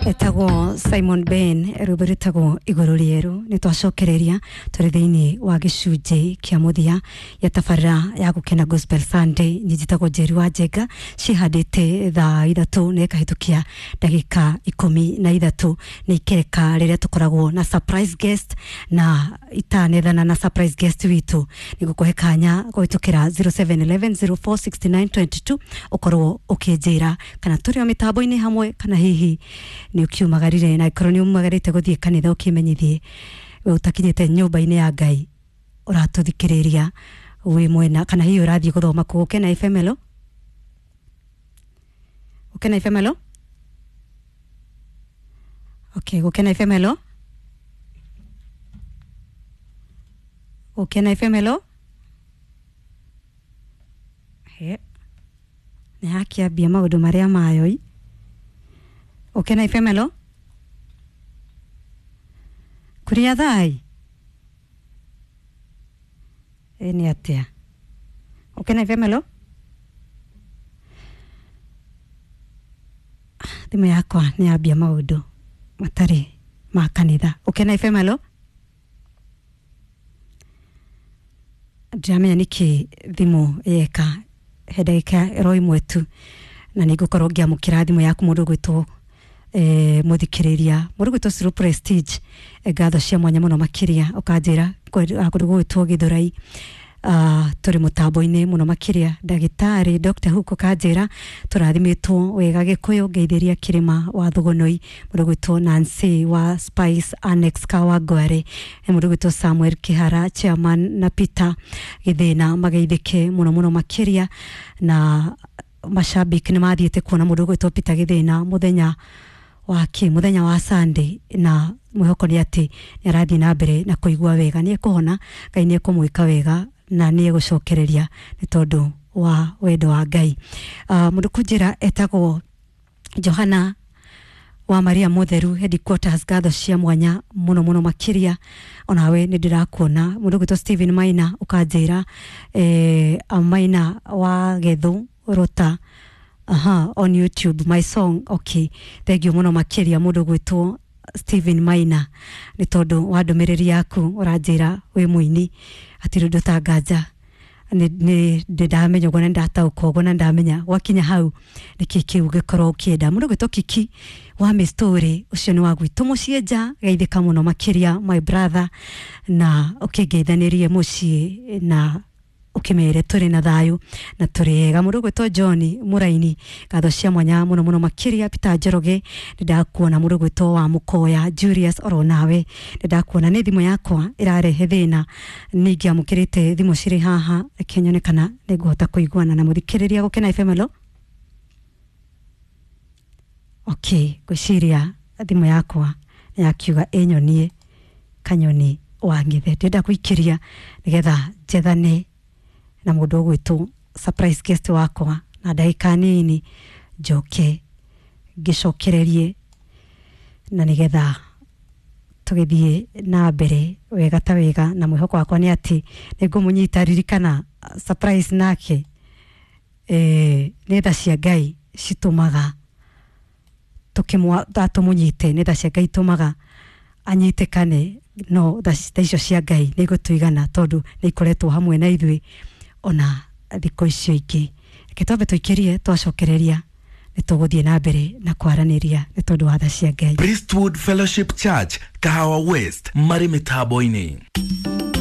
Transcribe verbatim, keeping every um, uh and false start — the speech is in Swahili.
Etago Simon Ben ruberitago iguru rieru nitwacokereria turi thiini wa gicunji kia muthia ya tabarira ya gukena Gospel Sunday njitago Njeri wa Njenga cihadite thaa ithatu ne kahitukia dakika ikumi na ithatu ni ikereka riria tukoragwo na surprise guest na itanethana na surprise guest witu nigukuhe kanya goitukira zero seven one one zero four six nine two two ukorwo ukinjira kana turi o mitambo-ini hamwe kana hihi ni ukiumagarire na ikorwo ni umagarite guthie kanitha ukimenyithie we utakinyite nyumba-ini ya Ngai uratuthikiriria we mwena kana hiyo urathie guthoma ku Gukena F M L Gukena F M L okay Gukena F M L Gukena F M L he ni haki abia maundu maria mayo Gukena F M L kuria thai eni atia Gukena F M L thimu yakwa ni abia maundu matari ma kanitha Gukena F M L jamia niki thimu yeka hedaika roi mwetu na nigukorwo ngiamukira thimu yaku mundu gwitwo eh muthikiriria mundu gwitwo Siro Prestige egatho cia mwanya muno makiria ukanjira kundu gwitwo Githurai uh, turi mutambo-ini muno makiria ndagitari Doctor Huko kanjira turathimitwo wega Gikuyu ngeithiria kirima wa Thugunoi mundu gwitwo Nancy wa Spice Annex Kawangware mundu gwitwo Samuel Kihara Chairman na Peter Githina mageithike muno muno makiria na mashabiki ni mathiete kuona mundu gwitwo Peter Githina muthenya waki muthenya wa Sunday na mwihoko ni ati ni arathi na mbere na kuigua wega ni kuhona Ngai ni kumwika wega na ni gucokereria ni tondu wa wendo wa Ngai uh, mundu kunjira etagwo Johana wa Maria Mutheru headquarters gatho cia mwanya muno muno makiria onawe ni ndirakuona mundu gwitwo Steven Maina ukanjira eh Maina wa Gethu Rota aha on YouTube my song okay thank you muno makiria mundu gwitwo Steven Maina ni tondu wa ndumiriri yaku uranjira we muini ati rindu tangaja ni ni ndamenya gona ndatauko gona ndamenya wakinya hau nikiki ugikorwo ukienda mundu gwitwo Kiki wa me story ucio ni wa gwitu mucienja geithika muno makiria my brother na ukigeithanirie muci na ukimere turi na thayu na turi ega mundu gwitwo John Muraini gatho cia mwanya muno muno makiria Peter Njoroge ndakuona mundu gwitwo wa Mukoya Julius oronawe ndakuona ni thimu yakwa irarehe thina ningi amukirite thimu ciri haha Kenya kana niguhota kuiguana na muthikiriria Gukena F M L okay gwiciria thimu yakwa yakiuga enyonie kanyoni wangithe ndenda kuikiria nigetha jethane na mundu gwitwo surprise guest wakwa na dakika nini njoke gicokererie na nigetha tugithie na mbere wega ta wega na mwihoko wakwa ni ati ningumunyita ririkana surprise nake eh ni tha cia Ngai citumaga tukimwa tatumunyite ni tha cia Ngai tumaga anyitekane no tha icio cia Ngai nigutuigana tondu ni ikoretwo hamwe na ithui ona thiko icio ingi kitwabe tuikirie twacokereria nituguthie na mbere na kwaraniria ni tondu wa tha cia Ngai. Priesthood Fellowship Church Kahawa West Mari mitambo-ini.